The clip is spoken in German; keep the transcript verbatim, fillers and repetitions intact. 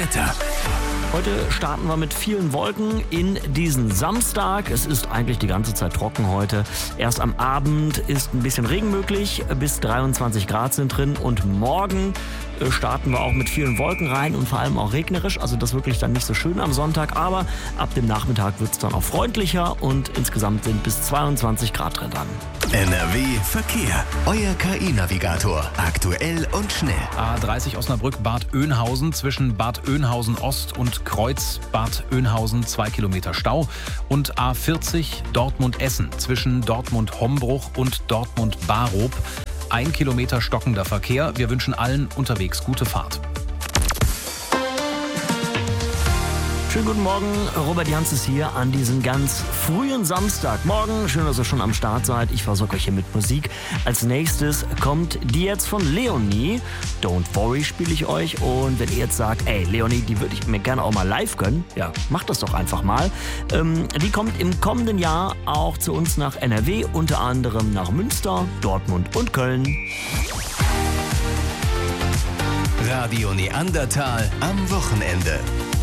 Wetter. Heute starten wir mit vielen Wolken in diesen Samstag. Es ist eigentlich die ganze Zeit trocken heute. Erst am Abend ist ein bisschen Regen möglich, bis dreiundzwanzig Grad sind drin. Und morgen starten wir auch mit vielen Wolken rein und vor allem auch regnerisch. Also das wirklich dann nicht so schön am Sonntag. Aber ab dem Nachmittag wird es dann auch freundlicher und insgesamt sind bis zweiundzwanzig Grad drin dann. N R W Verkehr. Euer K I-Navigator. Aktuell und schnell. A dreißig Osnabrück Bad Oeynhausen zwischen Bad Oeynhausen Ost und Kreuz Bad Oeynhausen zwei Kilometer Stau. Und A vierzig Dortmund Essen zwischen Dortmund Hombruch und Dortmund Barob. Ein Kilometer stockender Verkehr. Wir wünschen allen unterwegs gute Fahrt. Schönen guten Morgen, Robert Jans ist hier an diesem ganz frühen Samstagmorgen. Schön, dass ihr schon am Start seid. Ich versorge euch hier mit Musik. Als nächstes kommt die jetzt von Leonie. Don't Worry spiele ich euch. Und wenn ihr jetzt sagt, ey Leonie, die würde ich mir gerne auch mal live gönnen, ja, macht das doch einfach mal. Ähm, die kommt im kommenden Jahr auch zu uns nach N R W, unter anderem nach Münster, Dortmund und Köln. Radio Neandertal am Wochenende.